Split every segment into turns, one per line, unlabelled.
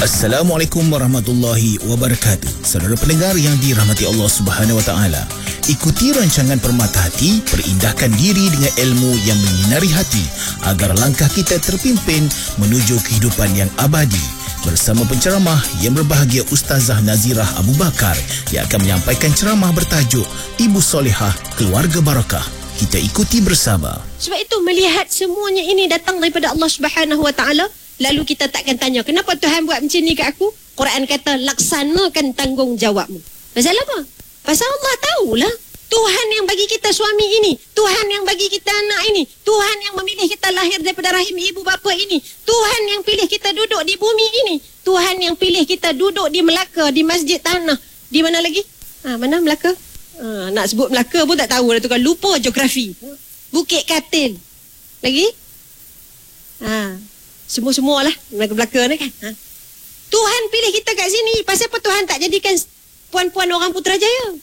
Assalamualaikum warahmatullahi wabarakatuh. Saudara pendengar yang dirahmati Allah Subhanahu Wa Taala, ikuti rancangan Permata Hati, perindahkan diri dengan ilmu yang menyinari hati agar langkah kita terpimpin menuju kehidupan yang abadi. Bersama penceramah yang berbahagia Ustazah Nazirah Abu Bakar yang akan menyampaikan ceramah bertajuk Ibu Solehah Keluarga Barakah. Kita ikuti bersama.
Sebab itu melihat semuanya ini datang daripada Allah Subhanahu Wa Taala, lalu kita takkan tanya, kenapa Tuhan buat macam ni kat aku? Quran kata, laksanakan tanggungjawabmu. Pasal apa? Pasal Allah tahulah. Tuhan yang bagi kita suami ini, Tuhan yang bagi kita anak ini, Tuhan yang memilih kita lahir daripada rahim ibu bapa ini, Tuhan yang pilih kita duduk di bumi ini, Tuhan yang pilih kita duduk di Melaka, di Masjid Tanah. Di mana lagi? Mana Melaka? Nak sebut Melaka pun tak tahu dah tu kan. Lupa geografi. Bukit Katil. Lagi? Semua-semua lah Melaka ni kan. Tuhan pilih kita kat sini. Pasal apa Tuhan tak jadikan puan-puan orang Putrajaya?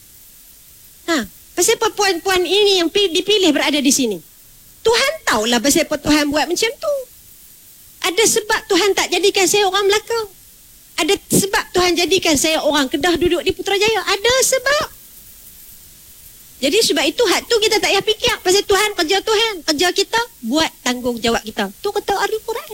Pasal apa puan-puan ini yang dipilih berada di sini? Tuhan tahulah pasal apa Tuhan buat macam tu. Ada sebab Tuhan tak jadikan saya orang Melaka. Ada sebab Tuhan jadikan saya orang Kedah duduk di Putrajaya. Ada sebab. Jadi sebab itu hak tu kita tak payah fikir. Pasal Tuhan kerja Tuhan. Kerja kita buat tanggungjawab kita. Tu kata Al-Quran.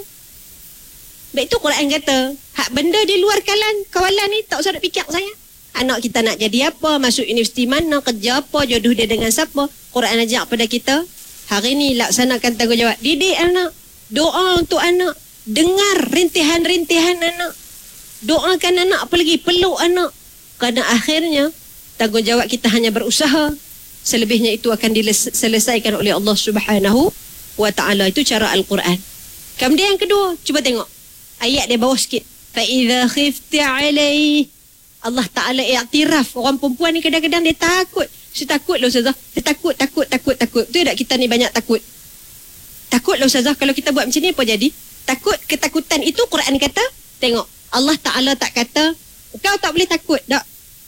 Baik tu Quran kata, hak benda di luar kawalan ni tak usah nak fikir saya. Anak kita nak jadi apa, masuk universiti mana, kerja apa, jodoh dia dengan siapa. Quran ajak pada kita, hari ni laksanakan tanggungjawab. Didik anak, doa untuk anak, dengar rintihan-rintihan anak, doakan anak, apa lagi, peluk anak. Kerana akhirnya tanggungjawab kita hanya berusaha. Selebihnya itu akan diselesaikan oleh Allah Subhanahu Wa Taala. Itu cara Al-Quran. Kemudian yang kedua, cuba tengok ayat dia bawah sikit. Fa idza khifti alaihi, Allah Ta'ala iktiraf. Orang perempuan ni kadang-kadang dia takut. Saya takut lah Ustazah. Dia takut. Betul tak kita ni banyak takut? Takut lah Ustazah. Kalau kita buat macam ni apa jadi? Takut, ketakutan itu Quran kata, tengok, Allah Ta'ala tak kata engkau tak boleh takut, tak?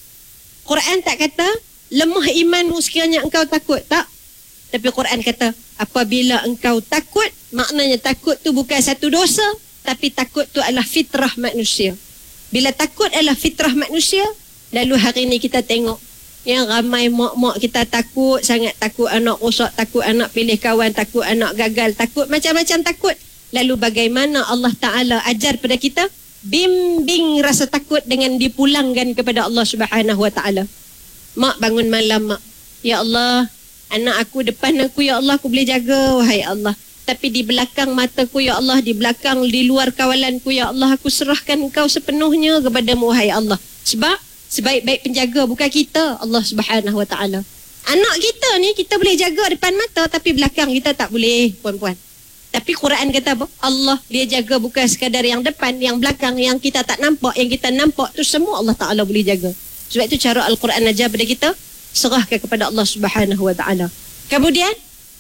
Quran tak kata lemah imanmu sekiranya engkau takut, tak? Tapi Quran kata apabila engkau takut, maknanya takut tu bukan satu dosa, tapi takut tu adalah fitrah manusia. Bila takut adalah fitrah manusia, lalu hari ni kita tengok yang ramai mak-mak kita takut sangat, takut anak rosak, takut anak pilih kawan, takut anak gagal, takut macam-macam takut. Lalu bagaimana Allah Ta'ala ajar pada kita? Bimbing rasa takut dengan dipulangkan kepada Allah Subhanahu Wa Ta'ala. Mak bangun malam, mak, ya Allah, anak aku depan aku, ya Allah, aku boleh jaga, wahai Allah. Tapi di belakang mataku, ya Allah, di belakang, di luar kawalanku, ya Allah, aku serahkan engkau sepenuhnya kepadamu, wahai Allah. Sebab sebaik-baik penjaga bukan kita, Allah Subhanahu Wa Ta'ala. Anak kita ni kita boleh jaga depan mata, tapi belakang kita tak boleh, puan-puan. Tapi Quran kata apa? Allah dia jaga bukan sekadar yang depan, yang belakang, yang kita tak nampak, yang kita nampak tu semua Allah Ta'ala boleh jaga. Sebab itu cara Al-Quran ajar pada kita, serahkan kepada Allah Subhanahu Wa Ta'ala. Kemudian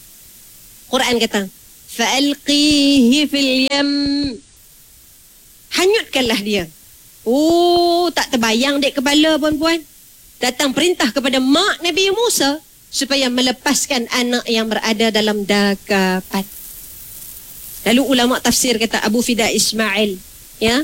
Quran kata, fa'alqihi fil yam, hanyutkanlah dia. Tak terbayang dek kepala, puan-puan. Datang perintah kepada mak Nabi Musa supaya melepaskan anak yang berada dalam dakapan. Lalu ulama tafsir kata, Abu Fida Ismail, ya,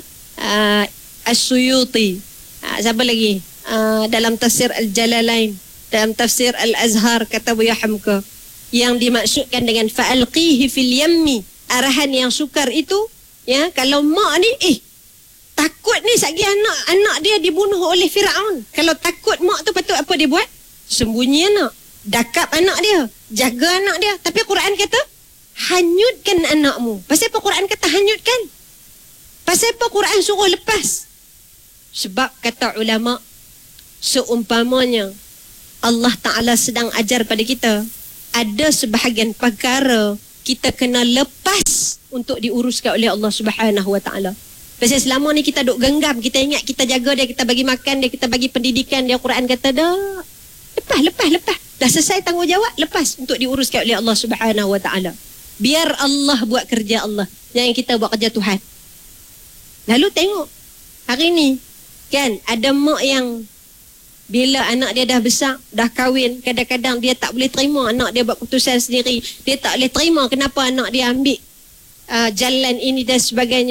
As-Suyuti, siapa lagi, dalam tafsir Al-Jalalain, dalam tafsir Al-Azhar, kata Buya Hamka, yang dimaksudkan dengan fa'alqihi fil yammi, arahan yang sukar itu, ya, kalau mak ni takut ni sagi anak dia dibunuh oleh Firaun. Kalau takut mak tu patut apa dia buat? Sembunyi anak, dakap anak dia, jaga anak dia. Tapi Quran kata hanyutkan anakmu. Pasal apa Quran kata hanyutkan? Pasal apa Quran suruh lepas? Sebab kata ulama, seumpamanya Allah Ta'ala sedang ajar pada kita, ada sebahagian perkara kita kena lepas untuk diuruskan oleh Allah Subhanahu Wa Ta'ala. Pasal selama ni kita duk genggam, kita ingat kita jaga dia, kita bagi makan dia, kita bagi pendidikan dia. Quran kata dah, lepas. Dah selesai tanggungjawab, lepas untuk diuruskan oleh Allah Subhanahu Wa Ta'ala. Biar Allah buat kerja Allah, jangan kita buat kerja Tuhan. Lalu tengok hari ni kan, ada mak yang bila anak dia dah besar, dah kahwin, kadang-kadang dia tak boleh terima anak dia buat keputusan sendiri. Dia tak boleh terima kenapa anak dia ambil jalan ini dan sebagainya.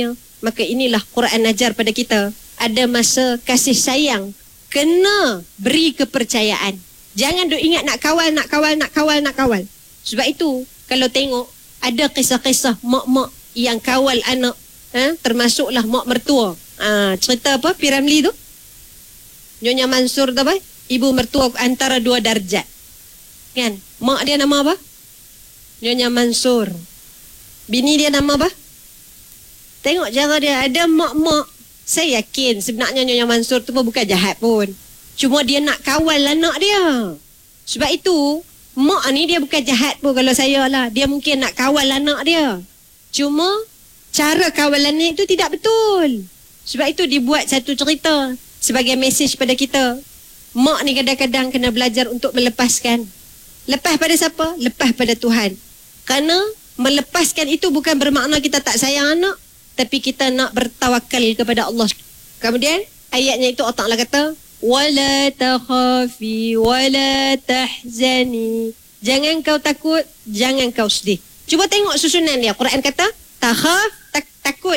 Maka inilah Quran ajar pada kita. Ada masa kasih sayang kena beri kepercayaan. Jangan duk ingat nak kawal. Sebab itu kalau tengok ada kisah-kisah mak-mak yang kawal anak, termasuklah mak mertua. Cerita apa Piramli tu? Nyonya Mansur tu apa? Ibu mertua antara dua darjat. Kan? Mak dia nama apa? Nyonya Mansur. Bini dia nama apa? Tengok cara dia. Ada mak-mak, saya yakin sebenarnya Nyonya Mansur tu pun bukan jahat pun. Cuma dia nak kawal anak dia. Sebab itu, mak ni dia bukan jahat pun kalau saya lah. Dia mungkin nak kawal anak dia. Cuma, cara kawalannya itu tidak betul. Sebab itu dibuat satu cerita sebagai mesej pada kita. Mak ni kadang-kadang kena belajar untuk melepaskan. Lepas pada siapa? Lepas pada Tuhan. Kerana melepaskan itu bukan bermakna kita tak sayang anak, tapi kita nak bertawakal kepada Allah. Kemudian ayatnya itu Allah Ta'ala kata, wala takhafi wala tahzani. Jangan kau takut, jangan kau sedih. Cuba tengok susunan dia. Quran kata takhaf, takut,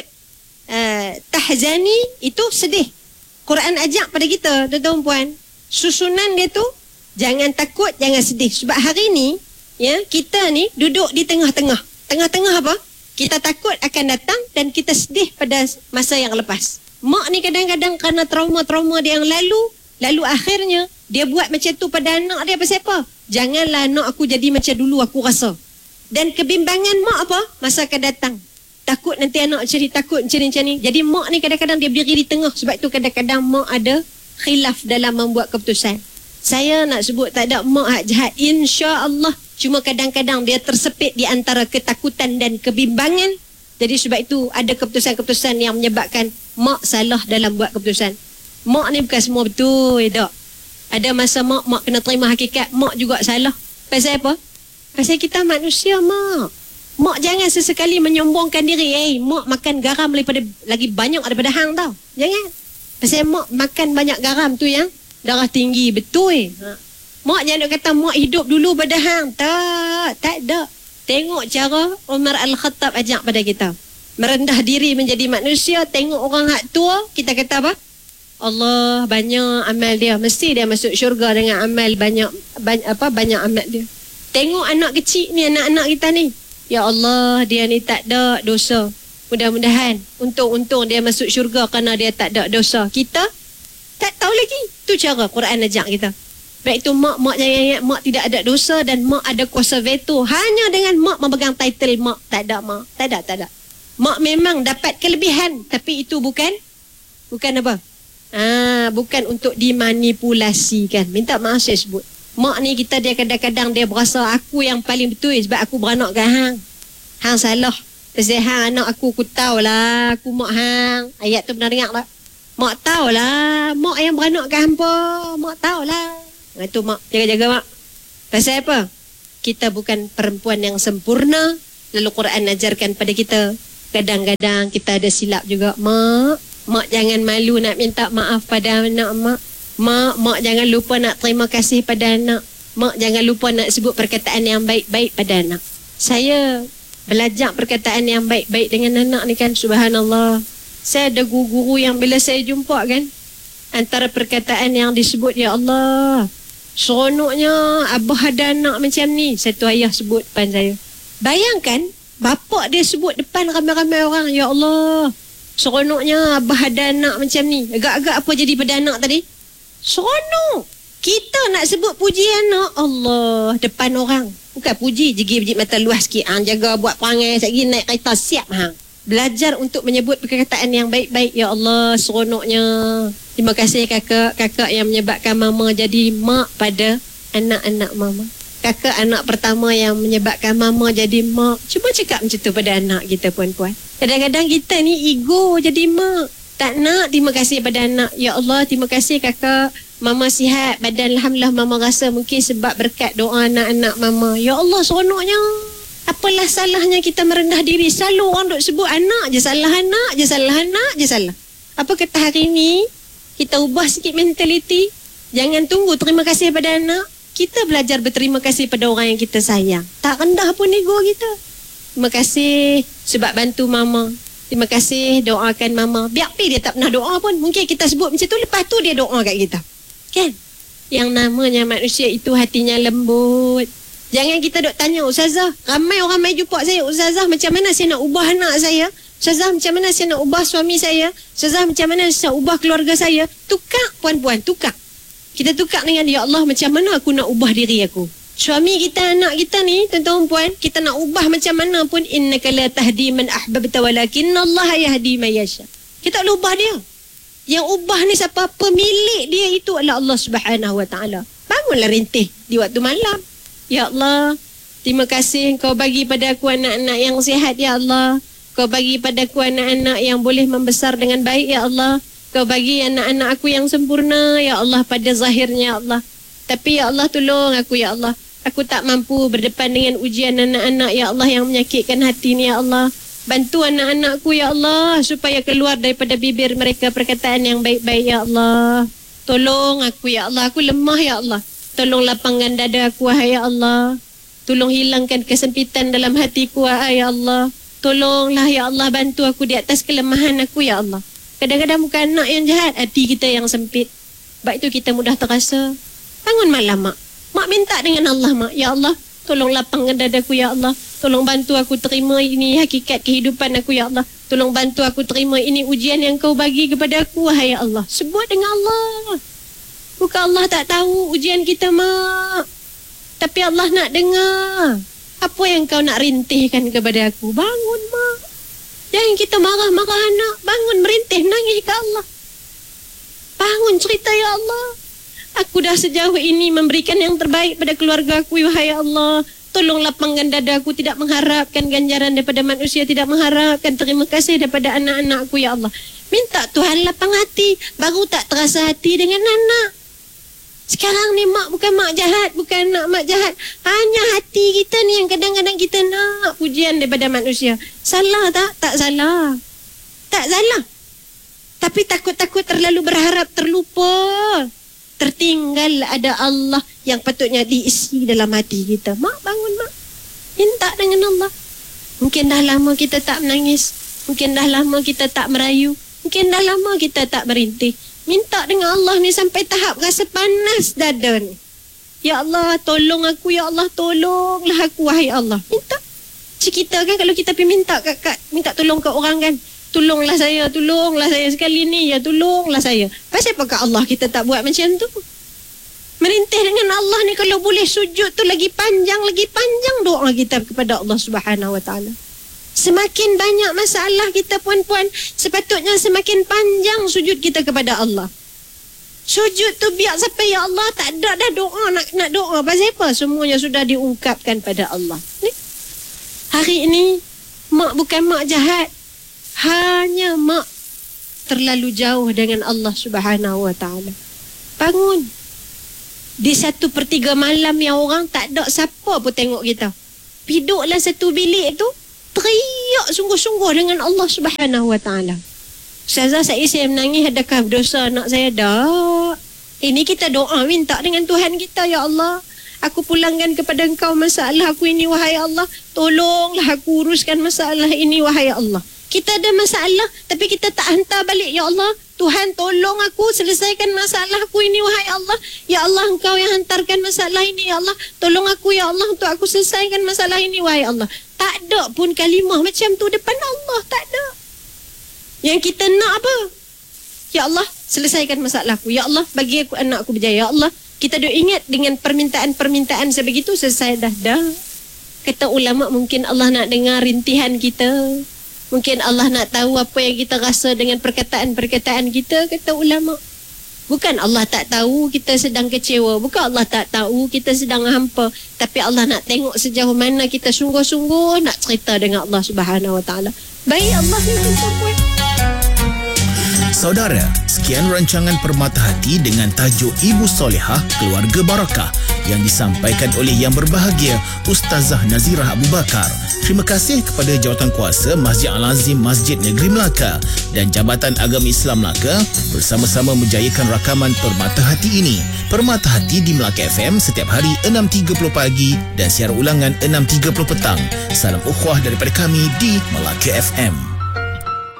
tahzani itu sedih. Quran ajak pada kita, tuan-tuan puan, susunan dia tu jangan takut, jangan sedih. Sebab hari ni ya, kita ni duduk di tengah-tengah. Tengah-tengah apa? Kita takut akan datang dan kita sedih pada masa yang lepas. Mak ni kadang-kadang kerana trauma-trauma dia yang lalu akhirnya dia buat macam tu pada anak dia. Pasal apa? Janganlah anak aku jadi macam dulu aku rasa. Dan kebimbangan mak apa? Masa akan datang. Takut nanti anak jadi takut macam ni. Jadi mak ni kadang-kadang dia berdiri di tengah. Sebab tu kadang-kadang mak ada khilaf dalam membuat keputusan. Saya nak sebut tak ada mak hak jahat, insya-Allah. Cuma kadang-kadang dia tersepit di antara ketakutan dan kebimbangan. Jadi sebab itu ada keputusan-keputusan yang menyebabkan mak salah dalam buat keputusan. Mak ni bukan semua betul, tak. Ada masa mak kena terima hakikat, mak juga salah. Pasal apa? Pasal kita manusia, mak. Mak jangan sesekali menyombongkan diri. Mak makan garam lagi banyak daripada hang tau. Jangan. Pasal mak makan banyak garam tu yang darah tinggi, betul. Mak jangan kata mak hidup dulu pada hang. Tak ada. Tengok cara Umar Al-Khattab ajak pada kita. Merendah diri menjadi manusia. Tengok orang hak tua, kita kata apa? Allah banyak amal dia. Mesti dia masuk syurga dengan amal banyak amal dia. Tengok anak kecil ni, anak-anak kita ni. Ya Allah, dia ni tak ada dosa. Mudah-mudahan untung dia masuk syurga kerana dia tak ada dosa. Kita tak tahu lagi. Tu cara Quran ajak kita. Baik itu mak jangan ingat mak tidak ada dosa dan mak ada kuasa veto. Hanya dengan mak memegang title mak. Tak ada mak. Tak ada. Mak memang dapat kelebihan. Tapi itu bukan apa? Bukan untuk dimanipulasikan. Minta maaf saya sebut. Mak ni dia kadang-kadang dia berasa aku yang paling betul sebab aku beranak ke hang. Hang salah. Pasal hang anak aku tahulah. Aku mak hang. Ayat tu pernah dengar tak? Mak tahulah. Mak yang beranak ke hampa. Mak tahulah. Itu mak, jaga-jaga mak. Pasal apa? Kita bukan perempuan yang sempurna. Lalu Quran ajarkan pada kita, kadang-kadang kita ada silap juga. Mak jangan malu nak minta maaf pada anak mak. Mak jangan lupa nak terima kasih pada anak. Mak jangan lupa nak sebut perkataan yang baik-baik pada anak. Saya belajar perkataan yang baik-baik dengan anak ni kan, subhanallah. Saya ada guru-guru yang bila saya jumpa kan, antara perkataan yang disebut, ya Allah, seronoknya abah ada anak macam ni. Satu ayah sebut depan saya. Bayangkan, bapak dia sebut depan ramai-ramai orang, ya Allah, seronoknya abah ada anak macam ni. Agak-agak apa jadi pada anak tadi? Seronok. Kita nak sebut puji anak, Allah, depan orang. Bukan puji, jegi mata luas sikit. Jaga buat perangai, sekali naik kereta, siap hang. Belajar untuk menyebut perkataan yang baik-baik. Ya Allah, seronoknya. Terima kasih kakak yang menyebabkan mama jadi mak pada anak-anak mama. Kakak anak pertama yang menyebabkan mama jadi mak. Cuba cakap macam tu pada anak kita, puan-puan. Kadang-kadang kita ni ego jadi mak. Tak nak terima kasih pada anak. Ya Allah, terima kasih kakak. Mama sihat. Badan alhamdulillah mama rasa mungkin sebab berkat doa anak-anak mama. Ya Allah, seronoknya. Apalah salahnya kita merendah diri. Selalu orang duk sebut anak je salah, anak je salah. Apa kata hari ni kita ubah sikit mentaliti. Jangan tunggu terima kasih pada anak. Kita belajar berterima kasih pada orang yang kita sayang. Tak rendah pun ego kita. Terima kasih sebab bantu mama. Terima kasih, doakan mama. Biar dia tak pernah doa pun. Mungkin kita sebut macam tu, lepas tu dia doa kat kita. Kan? Yang namanya manusia itu hatinya lembut. Jangan kita duk tanya, Ustazah, ramai orang mai jumpa saya, Ustazah, macam mana saya nak ubah anak saya? Ustazah, macam mana saya nak ubah suami saya? Ustazah, macam mana saya nak ubah keluarga saya? Tukar, puan-puan, tukar. Kita tukar dengan, ya Allah, macam mana aku nak ubah diri aku? Suami kita, anak kita ni, tuan-tuan puan, kita nak ubah macam mana pun, innaka la tahdi man ahbabta walakinna Allah yahdi man yasha. Kita nak ubah dia. Yang ubah ni siapa? Pemilik dia itu adalah Allah Subhanahu Wa Taala. Bangunlah rintih di waktu malam. Ya Allah, terima kasih Engkau bagi pada aku anak-anak yang sihat, ya Allah. Kau bagi padaku anak-anak yang boleh membesar dengan baik, ya Allah. Kau bagi anak-anak aku yang sempurna, ya Allah, pada zahirnya, ya Allah. Tapi ya Allah, tolong aku, ya Allah. Aku tak mampu berdepan dengan ujian anak-anak, ya Allah, yang menyakitkan hati ni, ya Allah. Bantu anak-anakku, ya Allah, supaya keluar daripada bibir mereka perkataan yang baik-baik, ya Allah. Tolong aku, ya Allah. Aku lemah, ya Allah. Tolong lapangkan dada aku, wahai ya Allah. Tolong hilangkan kesempitan dalam hatiku, wahai ya Allah. Tolonglah, ya Allah, bantu aku di atas kelemahan aku, ya Allah. Kadang-kadang bukan anak yang jahat, hati kita yang sempit. Sebab itu kita mudah terasa. Bangun malam, Mak. Mak minta dengan Allah, Mak. Ya Allah, tolong lapangkan dadaku, ya Allah. Tolong bantu aku terima ini hakikat kehidupan aku, ya Allah. Tolong bantu aku terima ini ujian yang kau bagi kepada aku, wahai ya Allah. Sebut dengan Allah. Bukan Allah tak tahu ujian kita, Mak. Tapi Allah nak dengar. Apa yang kau nak rintihkan kepada aku? Bangun, Mak. Jangan kita marah-marah anak. Bangun merintih, nangis ke Allah. Bangun cerita, ya Allah. Aku dah sejauh ini memberikan yang terbaik pada keluarga aku, wahai Allah. Tolong lapangkan dada aku, tidak mengharapkan ganjaran daripada manusia, tidak mengharapkan terima kasih daripada anak-anakku, ya Allah. Minta Tuhan lapang hati, baru tak terasa hati dengan anak. Sekarang ni mak bukan mak jahat, bukan nak mak jahat. Hanya hati kita ni yang kadang-kadang kita nak pujian daripada manusia. Salah tak? Tak salah. Tak salah. Tapi takut-takut terlalu berharap terlupa. Tertinggal ada Allah yang patutnya diisi dalam hati kita. Mak, bangun, Mak. Minta dengan Allah. Mungkin dah lama kita tak menangis. Mungkin dah lama kita tak merayu. Mungkin dah lama kita tak merintih. Minta dengan Allah ni sampai tahap rasa panas dada ni. Ya Allah, tolong aku, ya Allah, tolonglah aku, wahai Allah. Minta. Cik kita kan kalau kita pergi minta minta tolong ke orang kan. Tolonglah saya sekali ni, ya tolonglah saya. Pasal apakah Allah kita tak buat macam tu? Merintih dengan Allah ni kalau boleh sujud tu lagi panjang doa kita kepada Allah Subhanahu Wa Taala. Semakin banyak masalah kita puan-puan, sepatutnya semakin panjang sujud kita kepada Allah. Sujud tu biar sampai ya Allah tak ada dah doa nak doa. Pasal apa? Semuanya sudah diungkapkan pada Allah. Ni. Hari ini mak bukan mak jahat. Hanya mak terlalu jauh dengan Allah Subhanahu Wa Taala. Bangun. Di 1/3 malam yang orang tak ada siapa pun tengok kita. Piduklah satu bilik tu, teriak sungguh-sungguh dengan Allah Subhanahu Wa Taala. Ustazah, saya menangis, adakah dosa anak saya? Tak. Ini kita doa minta dengan Tuhan kita, ya Allah. Aku pulangkan kepada Engkau masalah aku ini, wahai Allah. Tolonglah aku uruskan masalah ini, wahai Allah. Kita ada masalah tapi kita tak hantar balik, ya Allah. Tuhan, tolong aku selesaikan masalah aku ini, wahai Allah. Ya Allah, Engkau yang hantarkan masalah ini, ya Allah. Tolong aku, ya Allah, untuk aku selesaikan masalah ini, wahai Allah. Tak ada pun kalimah macam tu depan Allah, tak ada. Yang kita nak apa? Ya Allah, selesaikan masalahku. Ya Allah, bagi aku anak aku berjaya. Ya Allah, kita duk ingat dengan permintaan-permintaan sebegitu, selesai dah. Kata ulama, mungkin Allah nak dengar rintihan kita. Mungkin Allah nak tahu apa yang kita rasa dengan perkataan-perkataan kita, kata ulama. Bukan Allah tak tahu kita sedang kecewa. Bukan Allah tak tahu kita sedang hampa. Tapi Allah nak tengok sejauh mana kita sungguh-sungguh nak cerita dengan Allah Subhanahu Wa Taala. Baik Allah ni semua.
Saudara, sekian rancangan Permata Hati dengan tajuk Ibu Solehah Keluarga Barakah yang disampaikan oleh Yang Berbahagia Ustazah Nazirah Abu Bakar. Terima kasih kepada Jawatankuasa Masjid Al-Azim Masjid Negeri Melaka dan Jabatan Agama Islam Melaka bersama-sama menjayakan rakaman Permata Hati ini. Permata Hati di Melaka FM setiap hari 6.30 pagi dan siaran ulangan 6.30 petang. Salam ukhuwah daripada kami di Melaka FM.